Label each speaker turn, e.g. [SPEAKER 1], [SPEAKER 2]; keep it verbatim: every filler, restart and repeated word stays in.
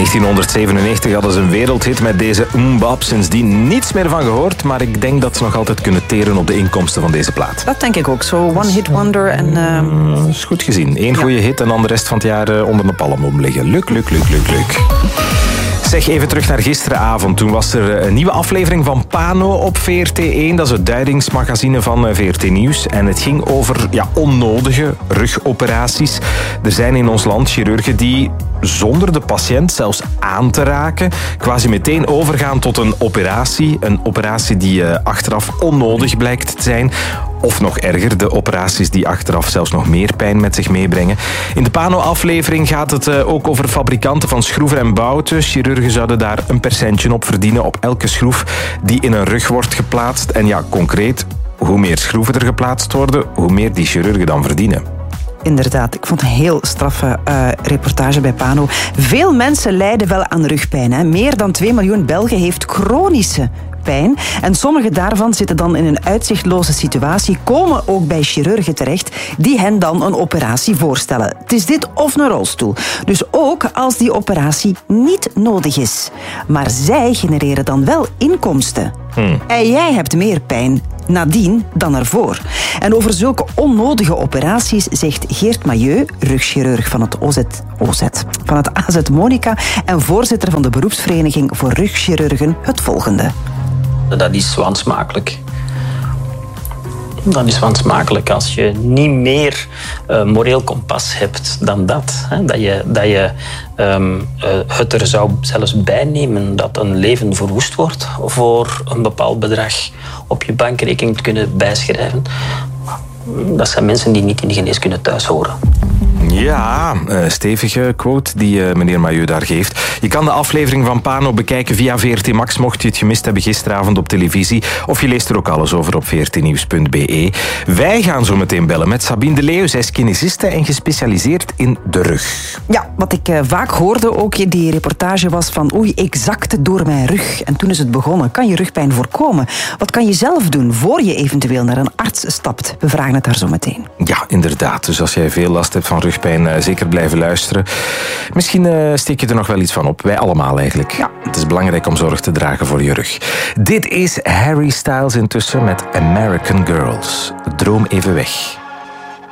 [SPEAKER 1] negentienhonderdzevenennegentig hadden ze een wereldhit met deze MMMBop. Sindsdien niets meer van gehoord, maar ik denk dat ze nog altijd kunnen teren op de inkomsten van deze plaat.
[SPEAKER 2] Dat denk ik ook. Zo one hit wonder. En, uh...
[SPEAKER 1] mm, is goed gezien. Eén ja. goede hit en dan de rest van het jaar uh, onder de palm om liggen. Luk, luk, luk, luk, luk. Zeg, even terug naar gisteravond. Toen was er een nieuwe aflevering van Pano op V R T één. Dat is het duidingsmagazine van V R T Nieuws. En het ging over ja, onnodige rugoperaties. Er zijn in ons land chirurgen die zonder de patiënt zelfs aan te raken quasi meteen overgaan tot een operatie. Een operatie die uh, achteraf onnodig blijkt te zijn. Of nog erger, de operaties die achteraf zelfs nog meer pijn met zich meebrengen. In de Pano-aflevering gaat het uh, ook over fabrikanten van schroeven en bouten. Chirurgen zouden daar een percentje op verdienen op elke schroef die in een rug wordt geplaatst. En ja, concreet, hoe meer schroeven er geplaatst worden, hoe meer die chirurgen dan verdienen.
[SPEAKER 2] Inderdaad, ik vond het een heel straffe uh, reportage bij Pano. Veel mensen lijden wel aan rugpijn. Hè. Meer dan twee miljoen Belgen heeft chronische pijn. En sommige daarvan zitten dan in een uitzichtloze situatie, komen ook bij chirurgen terecht, die hen dan een operatie voorstellen. Het is dit of een rolstoel. Dus ook als die operatie niet nodig is. Maar zij genereren dan wel inkomsten. Hmm. En jij hebt meer pijn nadien dan ervoor. En over zulke onnodige operaties zegt Geert Mailleu, rugchirurg van het O Z, O Z, van het A Z Monica en voorzitter van de beroepsvereniging voor rugchirurgen, het volgende.
[SPEAKER 3] Dat is wansmakelijk. Dat is wansmakelijk als je niet meer uh, moreel kompas hebt dan dat. Hè? Dat je, dat je um, uh, het er zou zelfs bij nemen dat een leven verwoest wordt voor een bepaald bedrag op je bankrekening te kunnen bijschrijven. Dat zijn mensen die niet in de geneeskunde thuis horen.
[SPEAKER 1] Ja, uh, stevige quote die uh, meneer Mailleu daar geeft. Je kan de aflevering van Pano bekijken via V R T Max, mocht je het gemist hebben gisteravond op televisie. Of je leest er ook alles over op v r t nieuws punt b e. Wij gaan zo meteen bellen met Sabine de Leeuw. Zij is kinesiste en gespecialiseerd in de rug.
[SPEAKER 2] Ja, wat ik uh, vaak hoorde ook, die reportage was van oei, exact door mijn rug. En toen is het begonnen. Kan je rugpijn voorkomen? Wat kan je zelf doen voor je eventueel naar een arts stapt? We vragen het daar zo meteen.
[SPEAKER 1] Ja, inderdaad. Dus als jij veel last hebt van rugpijn, Uh, zeker blijven luisteren. Misschien uh, steek je er nog wel iets van op. Wij allemaal eigenlijk. Ja. Het is belangrijk om zorg te dragen voor je rug. Dit is Harry Styles intussen met American Girls. Droom even weg.